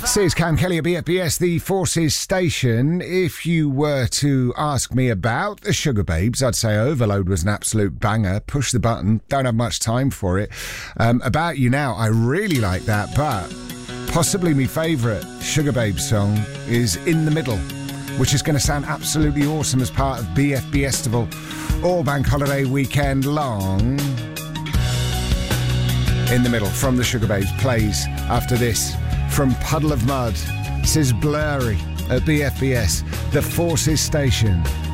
Says Cam Kelly at BFBS, the Forces station. If you were to ask me about the Sugar Babes, I'd say Overload was an absolute banger. Push the button, don't have much time for it. About You Now, I really like that, but possibly my favourite Sugar Babes song is In the Middle, which is going to sound absolutely awesome as part of BFBestival all bank holiday weekend long. In the Middle from the Sugar Babes plays after this from Puddle of Mud. This is Blurry at BFBS, the Forces station.